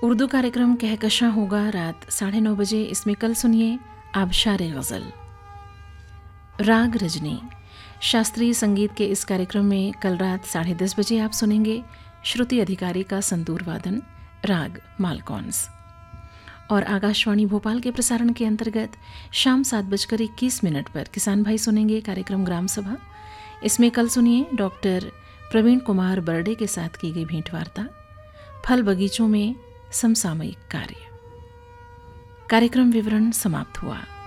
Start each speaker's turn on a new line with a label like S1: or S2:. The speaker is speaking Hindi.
S1: उर्दू कार्यक्रम कहकशां होगा रात 9:30 बजे। इसमें कल सुनिए आबशार गज़ल, राग रजनी। शास्त्रीय संगीत के इस कार्यक्रम में कल रात 10:30 बजे आप सुनेंगे श्रुति अधिकारी का संतूर वादन राग मालकौंस। और आकाशवाणी भोपाल के प्रसारण के अंतर्गत शाम 7:21 पर किसान भाई सुनेंगे कार्यक्रम ग्राम सभा। इसमें कल सुनिए डॉक्टर प्रवीण कुमार बर्डे के साथ की गई भेंटवार्ता, फल बगीचों में समसामयिक कार्य। कार्यक्रम विवरण समाप्त हुआ।